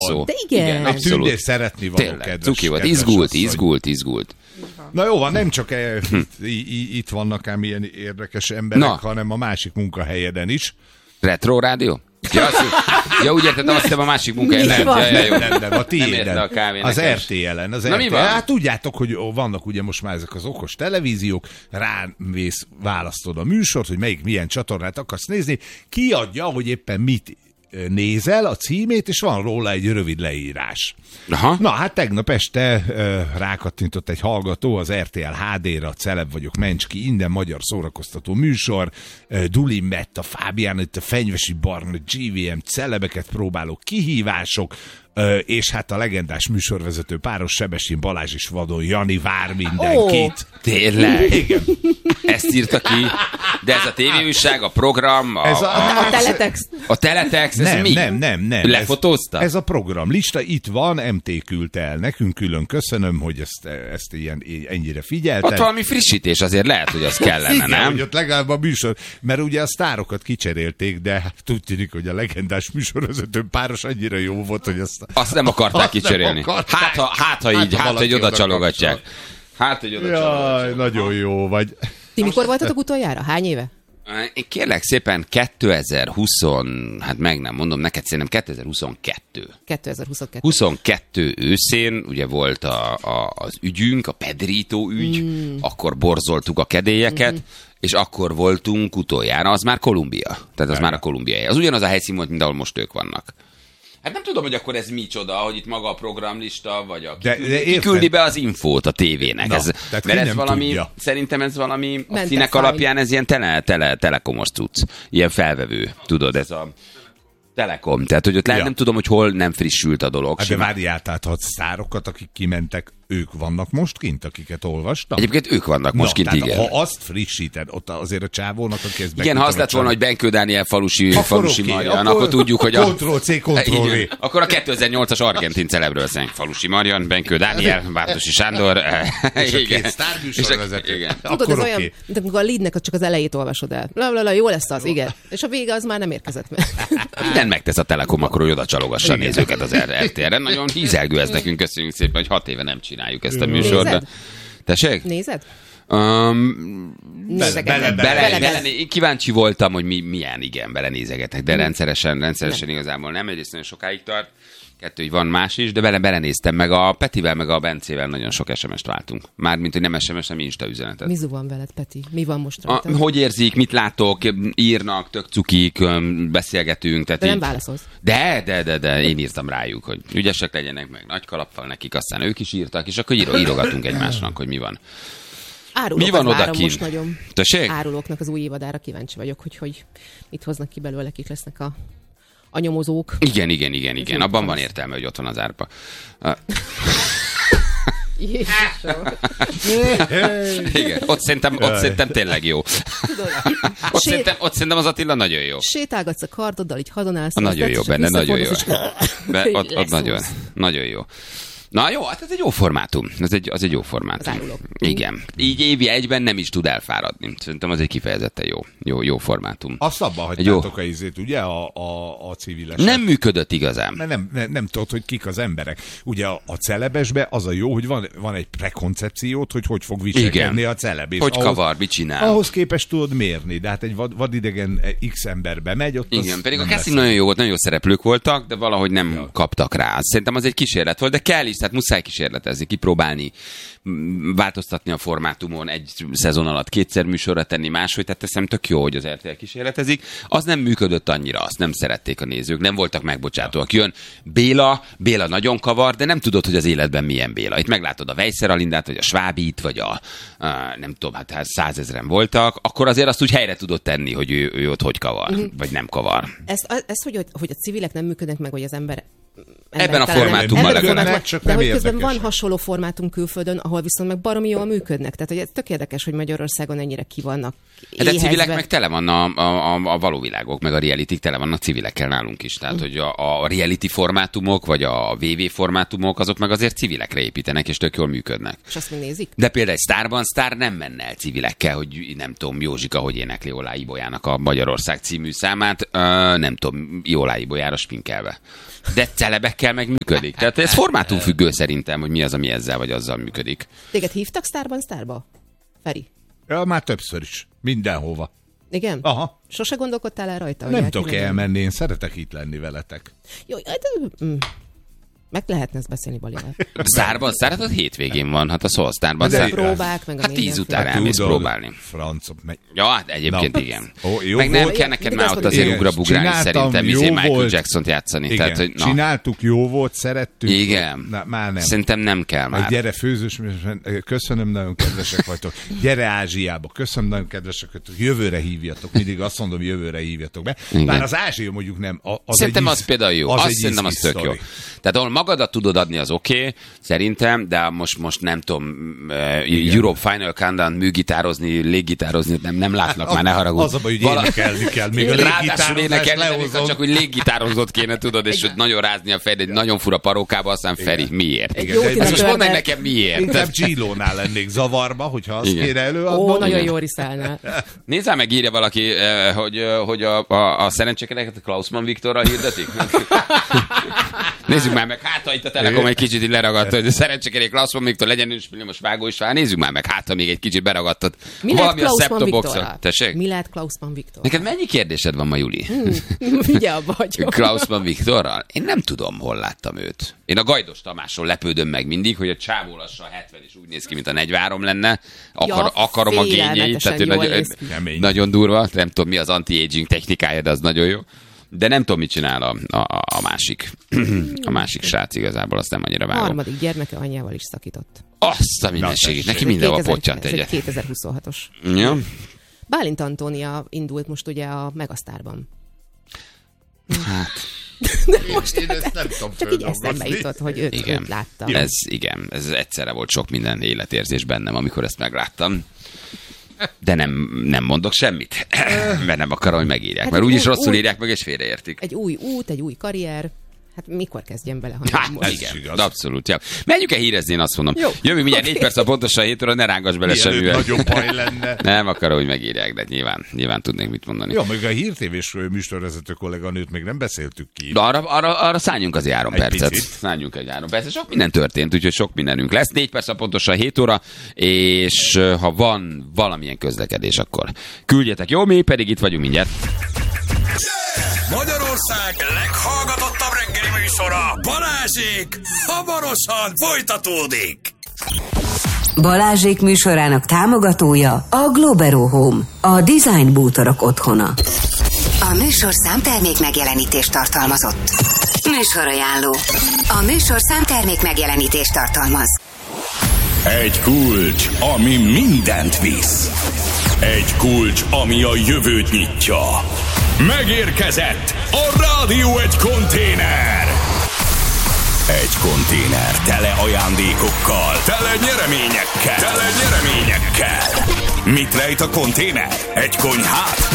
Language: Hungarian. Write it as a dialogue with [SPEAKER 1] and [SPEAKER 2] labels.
[SPEAKER 1] szó.
[SPEAKER 2] De igen.
[SPEAKER 1] Abszolút.
[SPEAKER 3] Tündér szeretni való,
[SPEAKER 1] Tényleg,
[SPEAKER 3] kedves.
[SPEAKER 1] cuki volt. Izgult.
[SPEAKER 3] Na jó van, nem csak itt vannak ám ilyen érdekes emberek, hanem a másik munkahelyeden is.
[SPEAKER 1] Retro rádió? Ja, úgy értettem, azt hiszem a másik munkahelyen.
[SPEAKER 3] Nem, a tiéden. Az RTL-en. Hát tudjátok, hogy vannak ugye most már ezek az okos televíziók, rámész, választod a műsort, hogy milyen csatornát akarsz nézni, kiadja, hogy éppen mit nézel, a címét, és van róla egy rövid leírás.
[SPEAKER 1] Aha.
[SPEAKER 3] Na, hát tegnap este rákattintott egy hallgató az RTL HD-ra, Celeb vagyok, Mencski, innen magyar szórakoztató műsor, Duli Metta, Fábián, itt a Fenyvesi Barna, GVM, celebeket próbáló kihívások, és hát a legendás műsorvezető páros Sebestyén Balázs és Vadon Jani vár mindenkit.
[SPEAKER 1] Tényleg?
[SPEAKER 3] Igen.
[SPEAKER 1] Ezt írta ki? De ez a tévéműság, a program,
[SPEAKER 2] a Teletext.
[SPEAKER 1] A Teletext, ez mi?
[SPEAKER 3] Nem.
[SPEAKER 1] Lefotózta?
[SPEAKER 3] Ez a programlista, itt van, MT küldte el nekünk, külön köszönöm, hogy ezt ennyire figyelted.
[SPEAKER 1] Ott valami frissítés azért lehet, hogy az kellene,
[SPEAKER 3] igen,
[SPEAKER 1] nem?
[SPEAKER 3] Hogy ott legalább a műsor, mert ugye a sztárokat kicserélték, de hát úgy tűnik, hogy a legendás műsorvezető páros annyira jó volt, hogy
[SPEAKER 1] azt nem akarták kicserélni. Hát, ha így, hogy oda csalogatják.
[SPEAKER 3] Jaj, nagyon jó vagy.
[SPEAKER 2] Ti mikor voltatok utoljára? Hány éve?
[SPEAKER 1] Én kérlek szépen 2020, hát meg nem mondom, neked szerintem 2022.
[SPEAKER 2] 2022.
[SPEAKER 1] 22 őszén ugye volt az ügyünk, a Pedrito ügy, akkor borzoltuk a kedélyeket, és akkor voltunk utoljára, az már Kolumbia. Tehát az már a kolumbiai. Az ugyanaz a helyszín volt, mint ahol most ők vannak. Hát nem tudom, hogy akkor ez micsoda, hogy itt maga a programlista, vagy ki küldi be az infót a tévének.
[SPEAKER 3] Na,
[SPEAKER 1] mert ez valami,
[SPEAKER 3] tudja.
[SPEAKER 1] Szerintem ez valami, a színek alapján ez ilyen telekomos cucc. Ilyen felvevő, tudod, ez a Telekom. Tehát, hogy ott nem tudom, hogy hol nem frissült a dolog.
[SPEAKER 3] Hát de várjál, tehát ha sztárokat, akik kimentek, ők vannak most kint, akiket olvastam?
[SPEAKER 1] Egyébként ők vannak most kint, igen.
[SPEAKER 3] Ha azt frissíted, ott azért a csávónak, aki ezt
[SPEAKER 1] igen, ha azt lett volna, hogy Benkő Dániel falusi Marjan, akkor tudjuk, hogy
[SPEAKER 3] Ctrl-C, Ctrl-V.
[SPEAKER 1] Akkor a 2008-as argentin celebről szólunk. Falusi Marjan, Benkő Dániel, Bártosi Sándor.
[SPEAKER 3] És a két sztárműsorvezető.
[SPEAKER 2] Tudod, ez olyan, mint amikor a leadnek csak az elejét olvasod el. Jó lesz az, igen. És a vége az már nem érkezett meg.
[SPEAKER 1] Nem megtesz a Telekom, akkor hogy oda csalogassa a nézőket az RTL-re. Nagyon hízelgő ez nekünk, köszönjük szépen, hogy 6 éve nem csináljuk ezt a műsort.
[SPEAKER 2] Nézed?
[SPEAKER 1] Tessék?
[SPEAKER 2] Nézed?
[SPEAKER 1] Kíváncsi voltam, hogy milyen, igen, belenézegetek, de rendszeresen igazából nem. Egyrészt nagyon sokáig tart, kettő, hogy van más is, de belenéztem, meg a Petivel, meg a Bencével nagyon sok SMS-t váltunk. Mármint, hogy nem SMS, hanem Insta üzenetet.
[SPEAKER 2] Mi van veled, Peti? Mi van most rajta?
[SPEAKER 1] Hogy érzik, mit látok, írnak, tök cukik, beszélgetünk. Tehát
[SPEAKER 2] de nem válaszolsz.
[SPEAKER 1] De én írtam rájuk, hogy ügyesek legyenek, meg nagy kalappal nekik, aztán ők is írtak, és akkor írogatunk egymásnak, hogy mi van.
[SPEAKER 2] Árulókat
[SPEAKER 1] mi van
[SPEAKER 2] várom most nagyon.
[SPEAKER 1] Tessék?
[SPEAKER 2] Árulóknak az új évadára kíváncsi vagyok, hogy mit hoznak ki belőle, kik lesznek a nyomozók.
[SPEAKER 1] Igen. Abban van értelme, hogy ott van az árpa. Igen, ott szerintem tényleg jó. Ott szerintem az Attila nagyon jó.
[SPEAKER 2] Sétálgatsz a kardoddal, így hadonállsz.
[SPEAKER 1] Nagyon jó benne, nagyon jó. Ott nagyon jó. Na jó, hát ez egy jó formátum. Az egy jó formátum. Igen. Így évi egyben nem is tud elfáradni. Szerintem az egy kifejezetten jó formátum.
[SPEAKER 3] Azt abban hagytátok a izét, ugye, a civileset.
[SPEAKER 1] Nem működött igazán.
[SPEAKER 3] Nem tudod, hogy kik az emberek. Ugye a celebesbe az a jó, hogy van egy prekoncepciót, hogy fog viselkedni a celeb.
[SPEAKER 1] Hogy kavar, mit csinál.
[SPEAKER 3] Ahhoz képest tudod mérni, de hát egy vadidegen X emberbe megy. Ott
[SPEAKER 1] igen, pedig a casting nagyon jó volt, nagyon jó szereplők voltak, de valahogy nem kaptak rá. Szerintem az egy kísérlet volt, de kell is, tehát muszáj kísérletezni, kipróbálni, változtatni a formátumon, egy szezon alatt kétszer műsorra tenni máshogy, tehát teszem tök jó, hogy az RTL kísérletezik. Az nem működött annyira, azt nem szerették a nézők, nem voltak megbocsátóak. Jön Béla nagyon kavar, de nem tudod, hogy az életben milyen Béla. Itt meglátod a Weisser Alindát, vagy a Schwabit, vagy nem tudom, hát 100 000 voltak, akkor azért azt úgy helyre tudod tenni, hogy ő ott hogy kavar, vagy nem kavar.
[SPEAKER 2] Ez hogy a civilek nem működnek meg, vagy az emberek
[SPEAKER 1] ebben a formátumban legalább.
[SPEAKER 2] De hogy közben van hasonló formátum külföldön, ahol viszont meg baromi jól működnek. Tehát hogy ez tök érdekes, hogy Magyarországon ennyire ki vannak éhezve.
[SPEAKER 1] De civilek meg tele van a való világok, meg a realitik tele vannak civilekkel nálunk is. Tehát, hogy a reality formátumok, vagy a VV formátumok, azok meg azért civilekre építenek, és tök jól működnek.
[SPEAKER 2] És azt még nézik?
[SPEAKER 1] De például egy Sztár nem menne el civilekkel, hogy nem tudom, Józsika, hogy énekli Olá Ibolyának a Magyarország című számát, nem tudom, Olá Ibolyára spinkelve. De celebekkel miekkel meg működik. Tehát ez formátumfüggő szerintem, hogy mi az, ami ezzel vagy azzal működik.
[SPEAKER 2] Téged hívtak sztárba? Feri?
[SPEAKER 3] Ja, már többször is. Mindenhova.
[SPEAKER 2] Igen?
[SPEAKER 3] Aha.
[SPEAKER 2] Sose gondolkodtál el rajta?
[SPEAKER 3] Nem tudok elmenni, én szeretek itt lenni veletek.
[SPEAKER 2] Jó, meg lehetne ezt beszélni Balival.
[SPEAKER 1] Sztárban hétvégén van, hát a Szolsztárban.
[SPEAKER 2] Meg a próbák, meg a
[SPEAKER 1] hát 10 után elmész próbálni.
[SPEAKER 3] Francok.
[SPEAKER 1] Ja, hát egyébként igen.
[SPEAKER 3] Jó
[SPEAKER 1] meg nem
[SPEAKER 3] volt.
[SPEAKER 1] kell neked már ott azért ugrabugrálni szerintem, Michael Jackson-t játszani.
[SPEAKER 3] Igen,
[SPEAKER 1] tehát, hogy,
[SPEAKER 3] csináltuk, jó volt, szerettünk.
[SPEAKER 1] Igen.
[SPEAKER 3] Na, már nem.
[SPEAKER 1] Szerintem nem kell már.
[SPEAKER 3] Gyere főzős, köszönöm, nagyon kedvesek vagytok. Gyere Ázsiába, köszönöm, nagyon kedvesek vagytok. Jövőre hívjatok, mindig azt mondom, jövőre hívjatok be.
[SPEAKER 1] Igen.
[SPEAKER 3] Bár az Ázsia mondjuk nem.
[SPEAKER 1] Szerintem az például jó. Szerintem az tök jó. Tehát ahol magadat tudod adni, az oké, szerintem, de most nem tudom, Europe Final Countdown műgitározni, léggitározni, nem látnak már, ne haragudj.
[SPEAKER 3] Az a baj, hogy énekelni kell. Még a
[SPEAKER 1] ráadásul
[SPEAKER 3] léggitározás
[SPEAKER 1] csak hogy léggitározott kéne, tudod, és hogy nagyon rázni a fejed egy nagyon fura parókába, aztán Feri, miért?
[SPEAKER 3] Igen,
[SPEAKER 1] most mondd meg nekem miért.
[SPEAKER 3] Inkább G-Lónál lennék zavarba, hogyha azt kéne előadnom.
[SPEAKER 2] Ó, nagyon jó riszálnál.
[SPEAKER 1] Nézzál meg, írja valaki, hogy a szerencsékedeket Klausmann Viktorral hirdetik. Nézzük már meg, hát ha itt a Telekom egy kicsit így leragadt, hogy szerencsékedék Klausmann Viktor legyen most vágó is vár. Nézzük már meg, hát ha még egy kicsit beragadtott.
[SPEAKER 2] Mi lehet Klausmann Viktorral?
[SPEAKER 1] Tessék?
[SPEAKER 2] Mi lehet Klausmann Viktorral?
[SPEAKER 1] Neked mennyi kérdésed van ma, Juli?
[SPEAKER 2] Vigye abba hagyom.
[SPEAKER 1] Klausmann Viktorral? Én nem tudom, hol láttam őt. Én a Gajdos Tamásról lepődöm meg mindig, hogy a csávó lassan 70 és úgy néz ki, mint a 43 lenne. Akarom a gényeit, tehát nagyon durva. Nem tudom, mi az anti-aging technikája, de az nagyon jó. De nem tudom, mit csinál a másik. A másik srác igazából, azt nem annyira vágom.
[SPEAKER 2] Harmadik gyermeke anyjával is szakított.
[SPEAKER 1] Azt a mindenségét. Neki mindenhol pottyant egyet.
[SPEAKER 2] Ez egy 2026-os.
[SPEAKER 1] Ja.
[SPEAKER 2] Bálint Antónia indult most ugye a Megasztárban.
[SPEAKER 1] Hát...
[SPEAKER 3] Én ezt nem tudom
[SPEAKER 2] csak így eszembe jutott, hogy őt láttam.
[SPEAKER 1] Ez egyszerre volt sok minden életérzés bennem, amikor ezt megláttam. De nem mondok semmit, mert nem akarom, hogy megírják. Hát mert úgyis rosszul írják meg, és félreértik.
[SPEAKER 2] Egy új út, egy új karrier. Hát mikor kezdjem bele, ha
[SPEAKER 1] nem most? Igen, abszolút. Ja. Menjünk-e hírezni, én azt mondom. Jó. Jövő mindjárt 4 perc a pontosan 7 óra, ne rángass bele semmivel.
[SPEAKER 3] Nagyon baj lenne.
[SPEAKER 1] Nem akarom, hogy megírják, de nyilván tudnék mit mondani.
[SPEAKER 3] Jó, meg a hírtévés műsorvezető kolléganőt még nem beszéltük ki.
[SPEAKER 1] De arra szálljunk az 3 percet. Szálljunk egy 3 percet. Sok minden történt, úgyhogy sok mindenünk lesz. 4 perc a pontosan 7 óra, és ha van valamilyen közlekedés, akkor küldjetek. Jó, mi pedig itt vagyunk mindjárt.
[SPEAKER 4] Magyarország leghallgatottabb reggeli műsora, Balázsék hamarosan folytatódik.
[SPEAKER 5] Balázsék műsorának támogatója a Globero Home, a design bútorok otthona.
[SPEAKER 6] A műsorszám termék megjelenítést tartalmazott. Műsorajánló. A műsorszám termék megjelenítést tartalmaz.
[SPEAKER 4] Egy kulcs, ami mindent visz. Egy kulcs, ami a jövőt nyitja. Megérkezett a Rádió Egy konténer. Egy konténer tele ajándékokkal, tele nyereményekkel. Mit rejt a konténer? Egy konyhát?